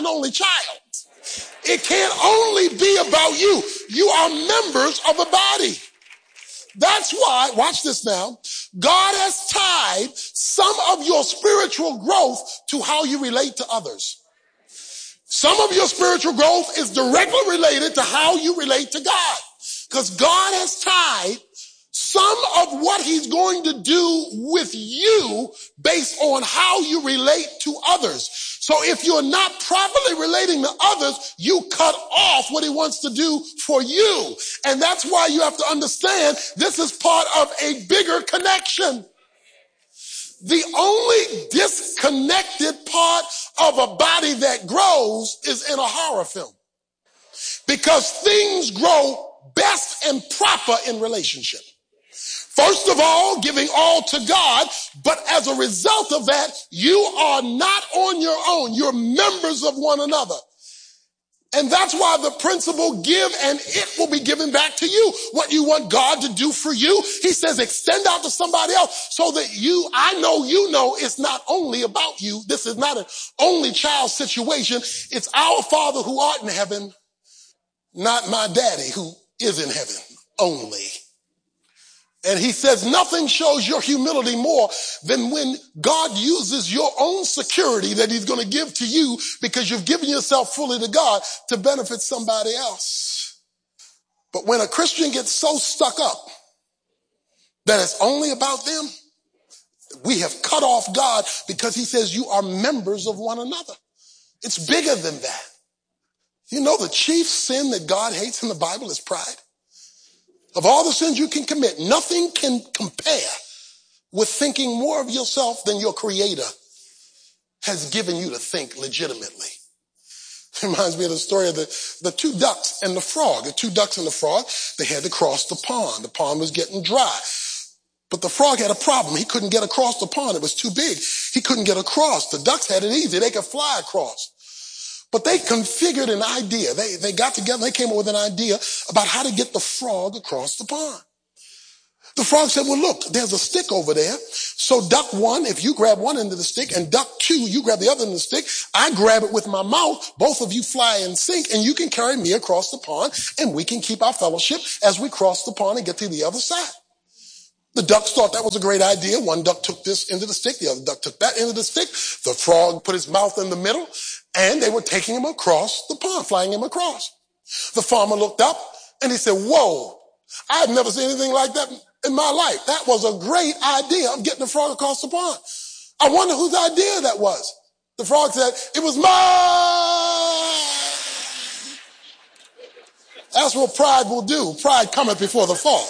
only child. It can't only be about you. You are members of a body. That's why, watch this now, God has tied some of your spiritual growth to how you relate to others. Some of your spiritual growth is directly related to how you relate to God. Because God has tied some of what he's going to do with you based on how you relate to others. So if you're not properly relating to others, you cut off what he wants to do for you. And that's why you have to understand this is part of a bigger connection. The only disconnected part of a body that grows is in a horror film. Because things grow best and proper in relationship. First of all, giving all to God, but as a result of that, you are not on your own. You're members of one another. And that's why the principle, give and it will be given back to you. What you want God to do for you, he says extend out to somebody else so that I know it's not only about you. This is not an only child situation. It's our Father who art in heaven, not my daddy who is in heaven only. And he says nothing shows your humility more than when God uses your own security that he's going to give to you because you've given yourself fully to God to benefit somebody else. But when a Christian gets so stuck up that it's only about them, we have cut off God because he says you are members of one another. It's bigger than that. You know the chief sin that God hates in the Bible is pride. Of all the sins you can commit, nothing can compare with thinking more of yourself than your Creator has given you to think legitimately. It reminds me of the story of the two ducks and the frog. The two ducks and the frog, they had to cross the pond. The pond was getting dry. But the frog had a problem. He couldn't get across the pond. It was too big. He couldn't get across. The ducks had it easy. They could fly across. But they configured an idea. They got together and they came up with an idea about how to get the frog across the pond. The frog said, well, look, there's a stick over there. So duck one, if you grab one end of the stick, and duck two, you grab the other end of the stick. I grab it with my mouth. Both of you fly in sync and you can carry me across the pond and we can keep our fellowship as we cross the pond and get to the other side. The ducks thought that was a great idea. One duck took this end of the stick. The other duck took that end of the stick. The frog put his mouth in the middle and they were taking him across the pond, flying him across. The farmer looked up and he said, whoa, I've never seen anything like that in my life. That was a great idea of getting the frog across the pond. I wonder whose idea that was. The frog said, it was mine. That's what pride will do. Pride cometh before the fall.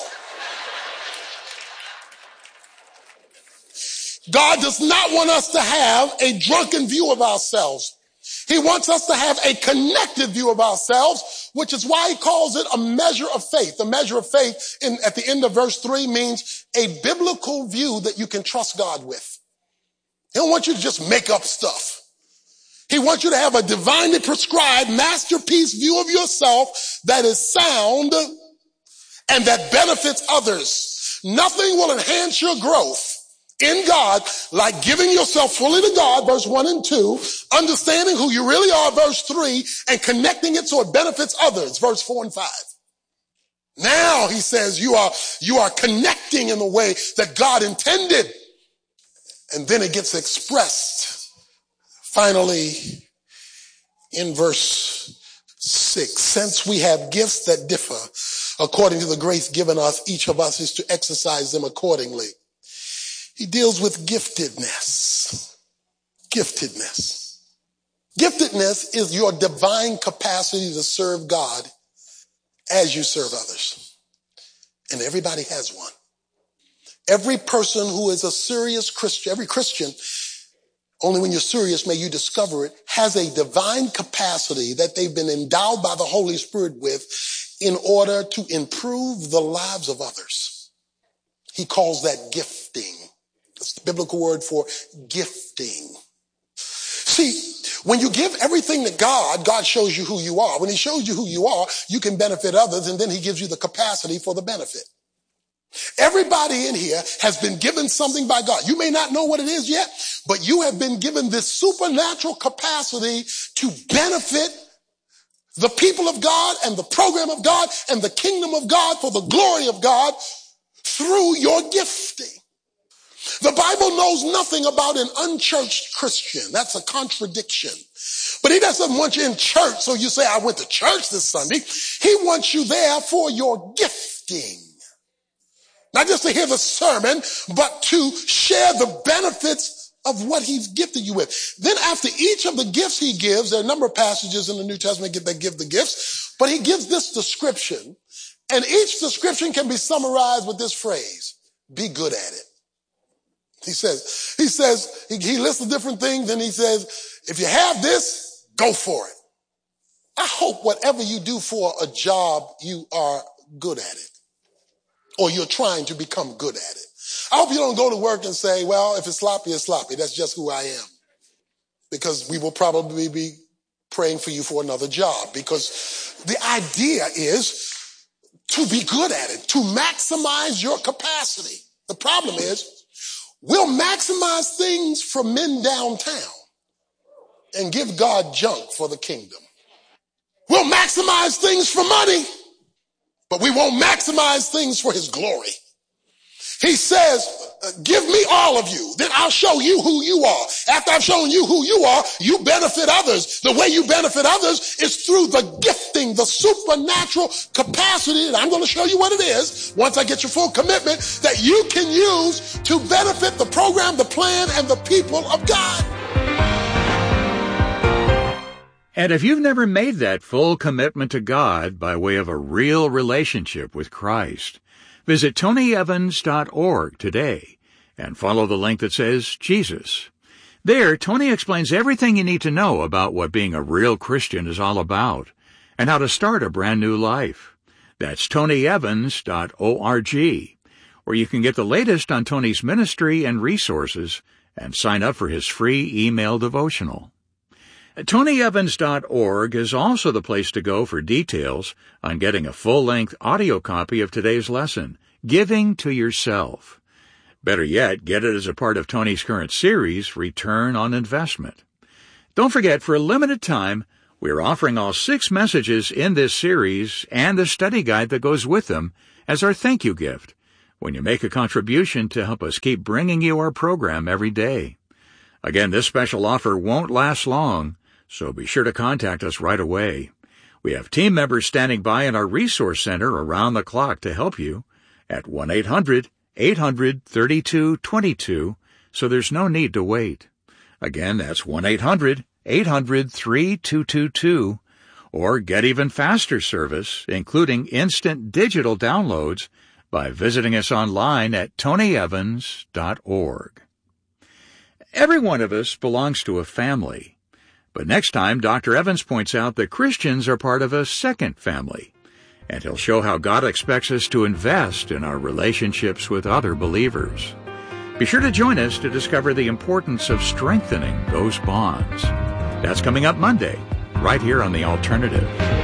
God does not want us to have a drunken view of ourselves. He wants us to have a connected view of ourselves, which is why he calls it a measure of faith. A measure of faith at the end of verse 3 means a biblical view that you can trust God with. He don't want you to just make up stuff. He wants you to have a divinely prescribed masterpiece view of yourself that is sound and that benefits others. Nothing will enhance your growth in God like giving yourself fully to God, verse 1 and 2, understanding who you really are, verse 3, and connecting it so it benefits others, verse 4 and 5. Now, he says, you are connecting in the way that God intended. And then it gets expressed finally in verse 6. Since we have gifts that differ according to the grace given us, each of us is to exercise them accordingly. He deals with giftedness. Giftedness. Giftedness is your divine capacity to serve God as you serve others. And everybody has one. Every person who is a serious Christian, every Christian, only when you're serious may you discover it, has a divine capacity that they've been endowed by the Holy Spirit with in order to improve the lives of others. He calls that gifting. That's the biblical word for gifting. See, when you give everything to God, God shows you who you are. When he shows you who you are, you can benefit others, and then he gives you the capacity for the benefit. Everybody in here has been given something by God. You may not know what it is yet, but you have been given this supernatural capacity to benefit the people of God and the program of God and the kingdom of God for the glory of God through your gifting. The Bible knows nothing about an unchurched Christian. That's a contradiction. But he doesn't want you in church so you say, I went to church this Sunday. He wants you there for your gifting. Not just to hear the sermon, but to share the benefits of what he's gifted you with. Then after each of the gifts he gives, there are a number of passages in the New Testament that give the gifts, but he gives this description, and each description can be summarized with this phrase: be good at it. He lists the different things, and he says, if you have this, go for it. I hope whatever you do for a job, you are good at it, or you're trying to become good at it. I hope you don't go to work and say, well, if it's sloppy, it's sloppy. That's just who I am. Because we will probably be praying for you for another job, because the idea is to be good at it, to maximize your capacity. The problem is, we'll maximize things for men downtown and give God junk for the kingdom. We'll maximize things for money, but we won't maximize things for his glory. He says, give me all of you, then I'll show you who you are. After I've shown you who you are, you benefit others. The way you benefit others is through the gifting, the supernatural capacity, and I'm going to show you what it is once I get your full commitment, that you can use to benefit the program, the plan, and the people of God. And if you've never made that full commitment to God by way of a real relationship with Christ, visit tonyevans.org today and follow the link that says Jesus. There, Tony explains everything you need to know about what being a real Christian is all about and how to start a brand new life. That's tonyevans.org, where you can get the latest on Tony's ministry and resources and sign up for his free email devotional. TonyEvans.org is also the place to go for details on getting a full-length audio copy of today's lesson, Giving to Yourself. Better yet, get it as a part of Tony's current series, Return on Investment. Don't forget, for a limited time, we're offering all 6 messages in this series and the study guide that goes with them as our thank you gift when you make a contribution to help us keep bringing you our program every day. Again, this special offer won't last long, so be sure to contact us right away. We have team members standing by in our resource center around the clock to help you at 1-800-800-3222, so there's no need to wait. Again, that's 1-800-800-3222, or get even faster service, including instant digital downloads, by visiting us online at tonyevans.org. Every one of us belongs to a family. But next time, Dr. Evans points out that Christians are part of a second family, and he'll show how God expects us to invest in our relationships with other believers. Be sure to join us to discover the importance of strengthening those bonds. That's coming up Monday, right here on The Alternative.